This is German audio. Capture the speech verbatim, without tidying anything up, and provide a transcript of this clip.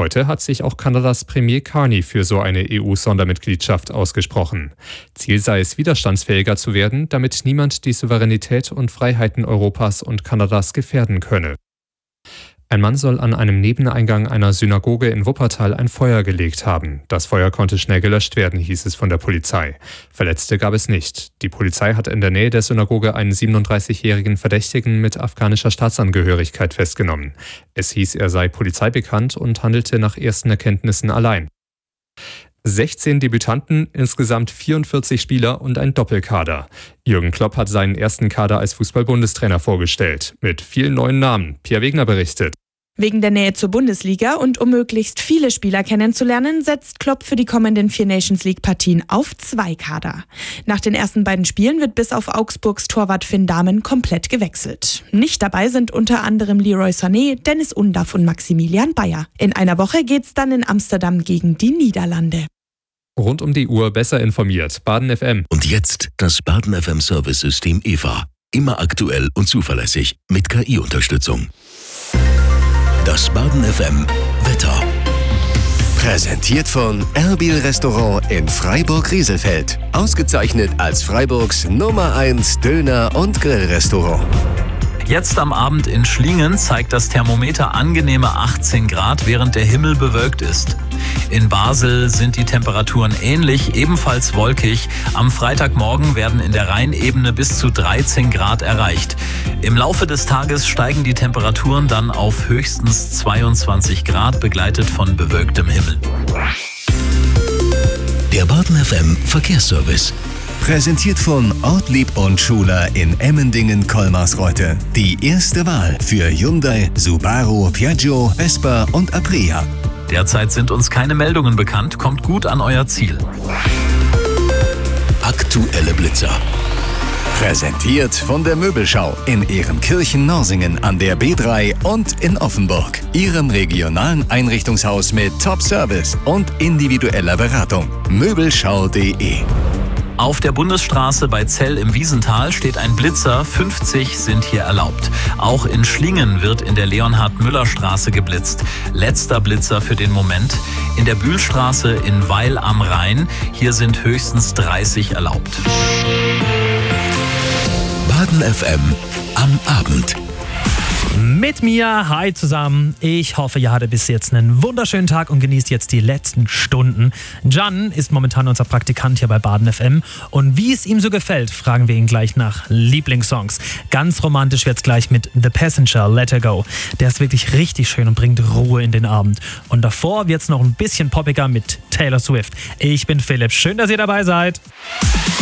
Heute hat sich auch Kanadas Premier Carney für so eine E U-Sondermitgliedschaft ausgesprochen. Ziel sei es, widerstandsfähiger zu werden, damit niemand die Souveränität und Freiheiten Europas und Kanadas gefährden könne. Ein Mann soll an einem Nebeneingang einer Synagoge in Wuppertal ein Feuer gelegt haben. Das Feuer konnte schnell gelöscht werden, hieß es von der Polizei. Verletzte gab es nicht. Die Polizei hat in der Nähe der Synagoge einen siebenunddreißigjährigen Verdächtigen mit afghanischer Staatsangehörigkeit festgenommen. Es hieß, er sei polizeibekannt und handelte nach ersten Erkenntnissen allein. sechzehn Debütanten, insgesamt vierundvierzig Spieler und ein Doppelkader. Jürgen Klopp hat seinen ersten Kader als Fußball-Bundestrainer vorgestellt. Mit vielen neuen Namen. Pia Wegner berichtet. Wegen der Nähe zur Bundesliga und um möglichst viele Spieler kennenzulernen, setzt Klopp für die kommenden vier Nations-League-Partien auf zwei Kader. Nach den ersten beiden Spielen wird bis auf Augsburgs Torwart Finn Dahmen komplett gewechselt. Nicht dabei sind unter anderem Leroy Sané, Dennis Undaff und Maximilian Bayer. In einer Woche geht's dann in Amsterdam gegen die Niederlande. Rund um die Uhr besser informiert. Baden F M. Und jetzt das Baden F M Service-System E V A. Immer aktuell und zuverlässig mit K I-Unterstützung. Das Baden F M Wetter. Präsentiert von Erbil Restaurant in Freiburg-Rieselfeld. Ausgezeichnet als Freiburgs Nummer eins Döner- und Grillrestaurant. Jetzt am Abend in Schlingen zeigt das Thermometer angenehme achtzehn Grad, während der Himmel bewölkt ist. In Basel sind die Temperaturen ähnlich, ebenfalls wolkig. Am Freitagmorgen werden in der Rheinebene bis zu dreizehn Grad erreicht. Im Laufe des Tages steigen die Temperaturen dann auf höchstens zweiundzwanzig Grad, begleitet von bewölktem Himmel. Der Baden F M Verkehrsservice. Präsentiert von Ortlieb und Schuler in Emmendingen-Kolmarsreute. Die erste Wahl für Hyundai, Subaru, Piaggio, Vespa und Aprilia. Derzeit sind uns keine Meldungen bekannt. Kommt gut an euer Ziel. Aktuelle Blitzer. Präsentiert von der Möbelschau in Ehrenkirchen-Norsingen an der B drei und in Offenburg. Ihrem regionalen Einrichtungshaus mit Top-Service und individueller Beratung. Möbelschau punkt de. Auf der Bundesstraße bei Zell im Wiesental steht ein Blitzer, fünfzig sind hier erlaubt. Auch in Schlingen wird in der Leonhard-Müller-Straße geblitzt. Letzter Blitzer für den Moment. In der Bühlstraße in Weil am Rhein, hier sind höchstens dreißig erlaubt. Baden F M am Abend. Mit mir, hi zusammen. Ich hoffe, ihr hattet bis jetzt einen wunderschönen Tag und genießt jetzt die letzten Stunden. Can ist momentan unser Praktikant hier bei Baden F M. Und wie es ihm so gefällt, fragen wir ihn gleich nach Lieblingssongs. Ganz romantisch wird's gleich mit The Passenger, Let Her Go. Der ist wirklich richtig schön und bringt Ruhe in den Abend. Und davor wird's noch ein bisschen poppiger mit Taylor Swift. Ich bin Philipp. Schön, dass ihr dabei seid.